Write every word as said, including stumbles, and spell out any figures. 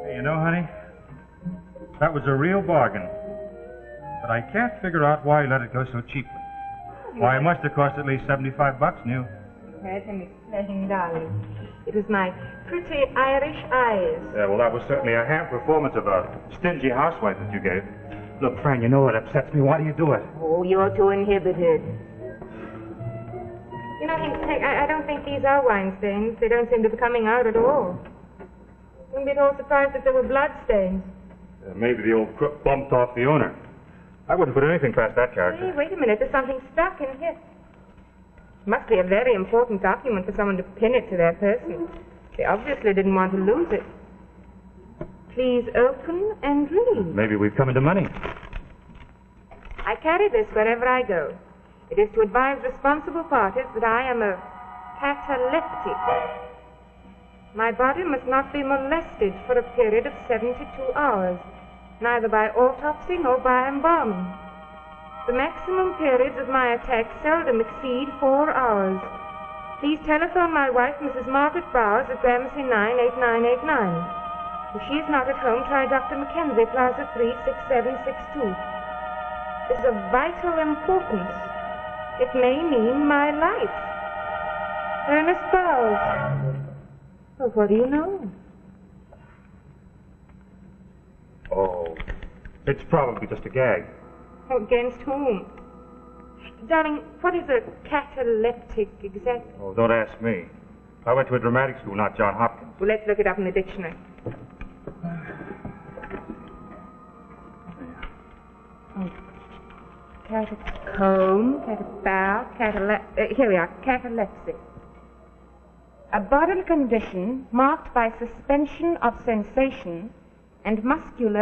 Hey, you know, honey, that was a real bargain. But I can't figure out why you let it go so cheaply. Why, it must have cost at least seventy-five bucks new. Yes, and it's pleasant, darling. It was my pretty Irish eyes. Yeah, well, that was certainly a ham performance of a stingy housewife that you gave. Look, Fran, you know it upsets me. Why do you do it? Oh, you're too inhibited. You know, Hank, I, I don't think these are wine stains. They don't seem to be coming out at all. Wouldn't be at all surprised if they were blood stains. Uh, maybe the old crook bumped off the owner. I wouldn't put anything past that character. Hey, wait a minute. There's something stuck in here. Must be a very important document for someone to pin it to their person. They obviously didn't want to lose it. Please open and read. Maybe we've come into money. I carry this wherever I go. It is to advise responsible parties that I am a cataleptic. My body must not be molested for a period of seventy-two hours, neither by autopsy nor by embalming. The maximum periods of my attack seldom exceed four hours. Please telephone my wife, Missus Margaret Bowers, at Gramercy nine eight nine eight nine. If she is not at home, try Doctor Mackenzie, Plaza three six seven six two. This is of vital importance. It may mean my life. Ernest Bowers. Oh, what do you know? Oh, it's probably just a gag. Against whom? Darling, what is a cataleptic exactly? Oh, don't ask me. I went to a dramatic school, not John Hopkins. Well, let's look it up in the dictionary. Oh. Catacomb, catapal, catale- uh, here we are, catalepsy. A bodily condition marked by suspension of sensation and muscular